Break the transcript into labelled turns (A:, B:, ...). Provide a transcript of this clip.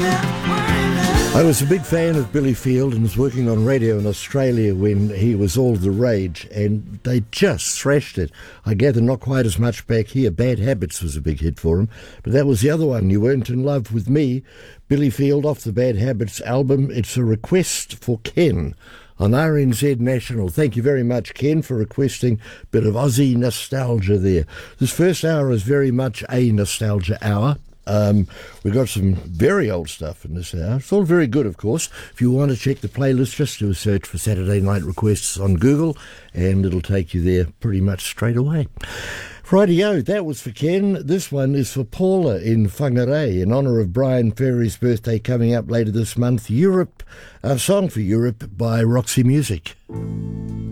A: I was a big fan of Billy Field and was working on radio in Australia when he was all the rage, and they just thrashed it. I gather not quite as much back here. Bad Habits was a big hit for him, but that was the other one, You Weren't in Love with Me. Billy Field off the Bad Habits album. It's a request for Ken on RNZ National. Thank you very much, Ken, for requesting a bit of Aussie nostalgia there. This first hour is very much a nostalgia hour. We've got some very old stuff in this hour. It's all very good, of course. If you want to check the playlist, just do a search for Saturday Night Requests on Google and it'll take you there pretty much straight away. Rightio, that was for Ken. This one is for Paula in Whangarei in honour of Brian Ferry's birthday coming up later this month. Europe, a song for Europe by Roxy Music.